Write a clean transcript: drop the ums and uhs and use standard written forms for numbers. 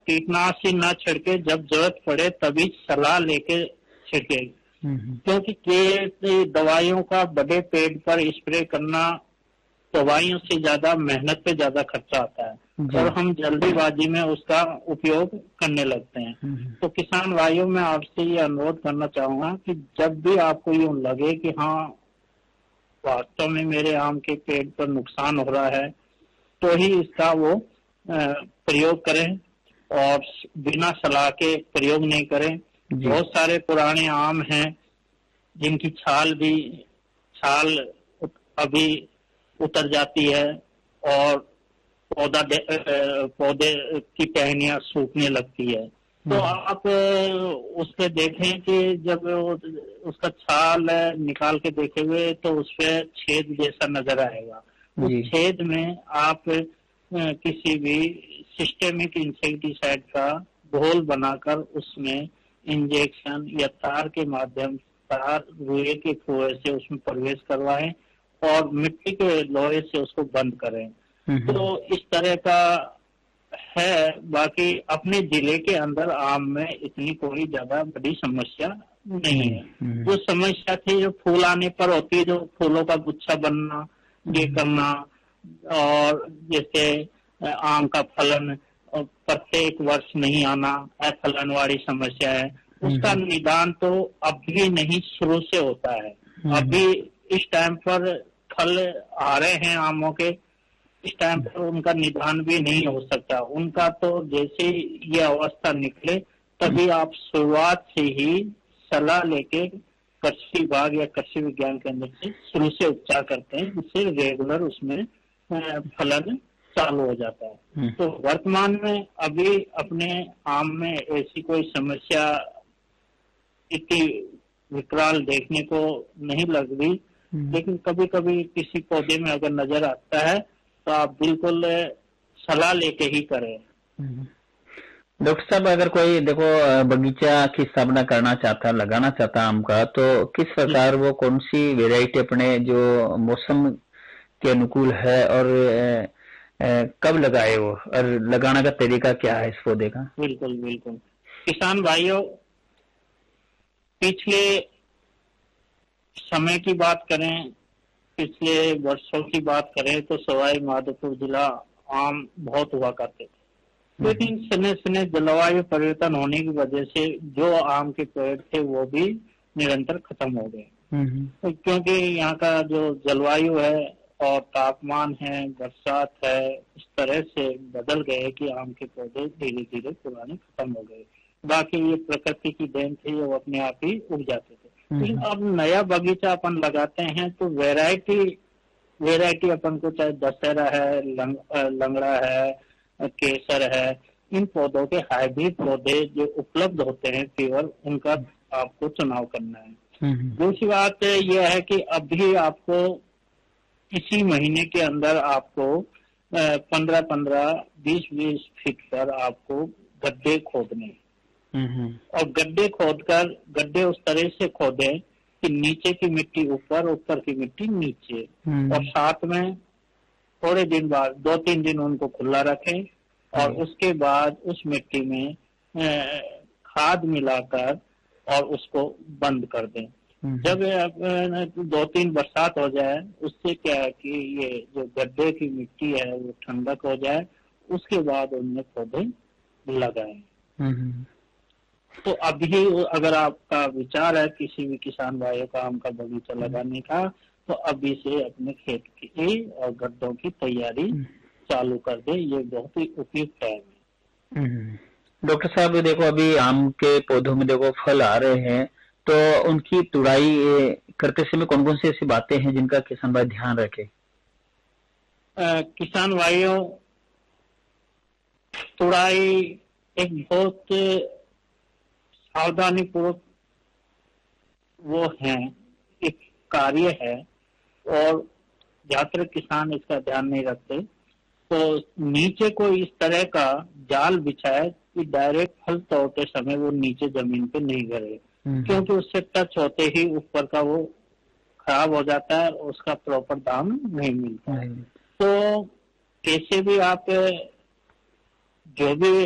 कीटनाशी ना छिड़के, जब जरूरत पड़े तभी सलाह लेके छिड़के, क्योंकि दवाइयों का बड़े पेड़ पर स्प्रे करना दवाइयों से ज्यादा मेहनत पे ज्यादा खर्चा आता है और हम जल्दीबाजी में उसका उपयोग करने लगते हैं। तो किसान भाइयों में आपसे ये अनुरोध करना चाहूंगा कि जब भी आपको यूं लगे कि हाँ वास्तव में मेरे आम के पेड़ पर नुकसान हो रहा है, तो ही इसका वो प्रयोग करें और बिना सलाह के प्रयोग नहीं करें। बहुत सारे पुराने आम हैं जिनकी छाल अभी उतर जाती है और पौधे की टहनियां सूखने लगती है। तो आप उससे देखें कि जब उसका छाल निकाल के देखेंगे तो उसपे छेद जैसा नजर आएगा। उस छेद में आप किसी भी सिस्टेमिक इंसेक्टिसाइड का घोल बनाकर उसमें इंजेक्शन या तार के माध्यम तार रुए के कुएं से उसमें प्रवेश करवाएं और मिट्टी के लोहे से उसको बंद करें। तो इस तरह का है। बाकी अपने जिले के अंदर आम में इतनी कोई ज्यादा बड़ी समस्या नहीं है। जो समस्या थी जो फूल आने पर होती है, जो फूलों का गुच्छा बनना, ये करना, और जैसे आम का फलन प्रत्येक वर्ष नहीं आना, फलन वाली समस्या है। उसका निदान तो अभी नहीं शुरू से होता है। अभी इस टाइम पर फल आ रहे हैं आमों के, इस टाइम पर उनका निदान भी नहीं हो सकता। उनका तो जैसे ये अवस्था निकले तभी आप शुरुआत से ही सलाह लेके कृषि विभाग या कृषि विज्ञान केंद्र से शुरू से उपचार करते हैं, जिससे रेगुलर उसमें फलन चालू हो जाता है। तो वर्तमान में अभी अपने आम में ऐसी कोई समस्या इतनी विकराल देखने को नहीं लग रही, लेकिन कभी कभी किसी पौधे में अगर नजर आता है तो आप बिल्कुल सलाह लेके ही करें। डॉक्टर साहब, अगर कोई देखो बगीचा की स्थापना करना चाहता, लगाना चाहता आम का, तो किस प्रकार वो कौन सी वेराइटी अपने जो मौसम के अनुकूल है और कब लगाए वो, और लगाने का तरीका क्या है इस पौधे का? बिल्कुल बिल्कुल। किसान भाइयों, पिछले समय की बात करें, पिछले वर्षों की बात करें तो सवाई माधोपुर जिला आम बहुत हुआ करते थे, लेकिन समय समय जलवायु परिवर्तन होने की वजह से जो आम के पेड़ थे वो भी निरंतर खत्म हो गए। क्योंकि यहाँ का जो जलवायु है और तापमान है, बरसात है, इस तरह से बदल गए कि आम के पौधे धीरे धीरे पुराने खत्म हो गए। बाकी ये प्रकृति की देन थी, वो अपने आप ही उग जाते थे। लेकिन अब नया बगीचा अपन लगाते हैं तो वैरायटी अपन को चाहे दशहरा है, लंगड़ा है, केसर है, इन पौधों के हाइब्रिड पौधे जो उपलब्ध होते हैं केवल उनका आपको चुनाव करना है। दूसरी बात यह है कि अभी आपको इसी महीने के अंदर आपको 15-15, 20-20 फीट पर आपको गड्ढे खोदने, और गड्ढे उस तरह से खोदें कि नीचे की मिट्टी ऊपर, ऊपर की मिट्टी नीचे, और साथ में थोड़े दिन बाद 2-3 दिन उनको खुला रखें और उसके बाद उस मिट्टी में खाद मिलाकर और उसको बंद कर दें। जब 2-3 बरसात हो जाए, उससे क्या है कि ये जो गड्ढे की मिट्टी है वो ठंडक हो जाए, उसके बाद उनमें पौधे लगाएं। तो अभी अगर आपका विचार है किसी भी किसान भाइयों का आम का बगीचा लगाने का, तो अभी से अपने खेत की और गड्ढों की तैयारी चालू कर दे, ये बहुत ही उपयुक्त टाइम है। डॉक्टर साहब, देखो अभी आम के पौधों में देखो फल आ रहे हैं, तो उनकी तुड़ाई करते समय कौन कौन सी ऐसी बातें हैं जिनका किसान भाई ध्यान रखे? किसान भाइयों, तुड़ाई एक बहुत सावधानी पूर्वक वो है, एक कार्य है, और ज्यादातर किसान इसका ध्यान नहीं रखते। तो नीचे को इस तरह का जाल बिछाए कि डायरेक्ट फल तोड़ते समय वो नीचे जमीन पे नहीं गिरे, क्योंकि उससे टच होते ही ऊपर का वो खराब हो जाता है, उसका प्रॉपर दाम नहीं मिलता है। तो कैसे भी आप जो भी